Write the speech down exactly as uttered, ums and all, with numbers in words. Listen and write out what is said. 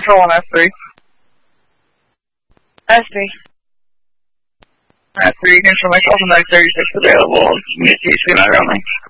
Control on S three. S three. S three, control myself on nine thirty-six available. Communication not only.